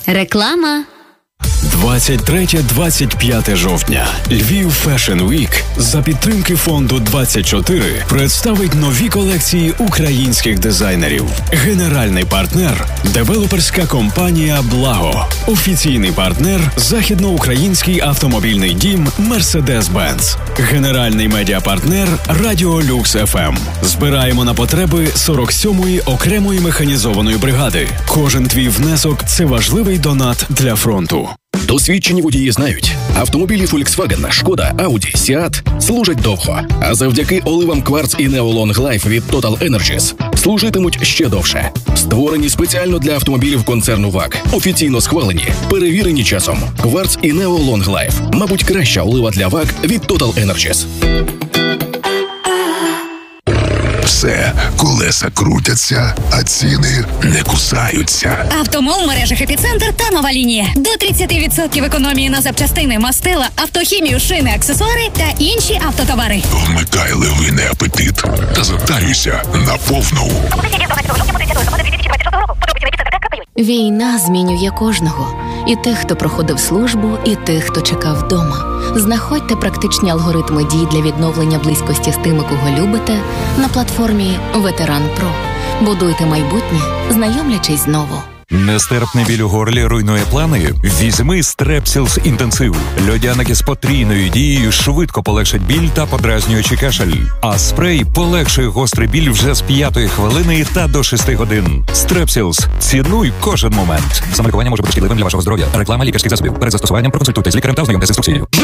Реклама. 23-25 жовтня. Львів Fashion Week за підтримки фонду 24 представить нові колекції українських дизайнерів. Генеральний партнер – девелоперська компанія «Благо». Офіційний партнер – західноукраїнський автомобільний дім «Мерседес-Бенц». Генеральний медіапартнер – Радіо Люкс ФМ. Збираємо на потреби 47-ї окремої механізованої бригади. Кожен твій внесок – це важливий донат для фронту. Досвідчені водії знають, автомобілі Volkswagen, Шкода, Audi, Seat служать довго, а завдяки оливам Quartz і Neo Long Life від Total Energies служитимуть ще довше. Створені спеціально для автомобілів концерну ВАГ, офіційно схвалені, перевірені часом. Quartz і Neo Long Life, мабуть, краща олива для ВАГ від Total Energies. Все, колеса крутяться, а ціни не кусаються. Автомол в мережах «Епіцентр» та «Нова лінія». До 30% економії на запчастини, мастила, автохімію, шини, аксесуари та інші автотовари. Вмикай левиний апетит та затарюйся на повну. Війна змінює кожного. І тих, хто проходив службу, і тих, хто чекав вдома. Знаходьте практичні алгоритми дій для відновлення близькості з тими, кого любите, на платформі «Ветеран Про». Будуйте майбутнє, знайомлячись знову. Нестерпний біль у горлі руйнує плани? Візьми Strepsils інтенсив. Льодяники з потрійною дією швидко полегшать біль та подразнюючий кашель. А спрей полегшує гострий біль вже з 5-ї хвилини та до 6 годин. Strepsils. Цінуй кожен момент. Самолікування може бути шкідливим для вашого здоров'я. Реклама лікарських засобів. Перед застосуванням проконсультуйтесь з лікарем та ознайомтесь з інструкцією.